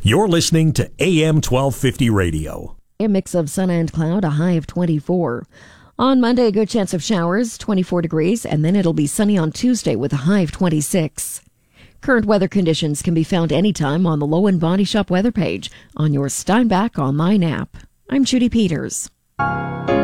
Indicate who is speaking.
Speaker 1: You're listening to AM 1250 Radio.
Speaker 2: A mix of sun and cloud, a high of 24. On Monday, a good chance of showers, 24 degrees, and then it'll be sunny on Tuesday with a high of 26. Current weather conditions can be found anytime on the Lowen Body Shop weather page on your Steinbach online app. I'm Judy Peters.